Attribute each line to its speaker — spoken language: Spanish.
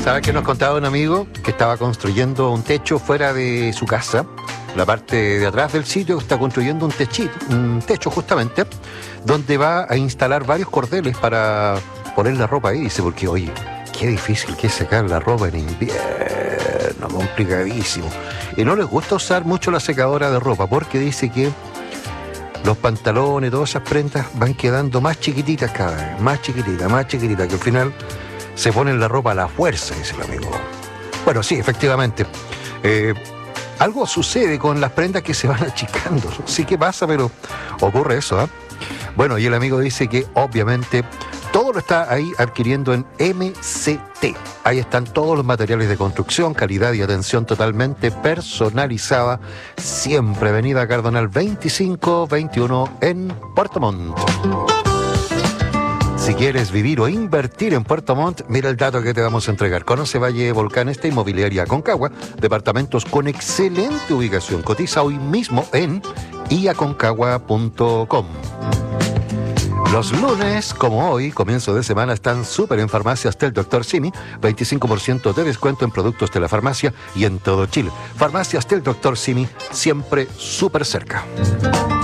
Speaker 1: ¿Sabes que nos contaba un amigo que estaba construyendo un techo fuera de su casa? La parte de atrás del sitio está construyendo un techo justamente, donde va a instalar varios cordeles para poner la ropa ahí. Dice, porque oye, qué difícil que es secar la ropa en invierno, complicadísimo. Y no les gusta usar mucho la secadora de ropa, porque dice que los pantalones, todas esas prendas van quedando más chiquititas cada vez, más chiquititas, que al final se ponen la ropa a la fuerza, dice el amigo. Bueno, sí, efectivamente. Algo sucede con las prendas que se van achicando. Sí que pasa, pero ocurre eso, ¿eh? Bueno, y el amigo dice que obviamente todo lo está ahí adquiriendo en MCT. Ahí están todos los materiales de construcción, calidad y atención totalmente personalizada. Siempre Avenida Cardonal 2521 en Puerto Montt. Si quieres vivir o invertir en Puerto Montt, mira el dato que te vamos a entregar. Conoce Valle Volcán, esta inmobiliaria Aconcagua, departamentos con excelente ubicación. Cotiza hoy mismo en iaconcagua.com. Los lunes, como hoy, comienzo de semana, están súper en Farmacias del Dr. Simi. 25% de descuento en productos de la farmacia y en todo Chile. Farmacias del Dr. Simi, siempre súper cerca.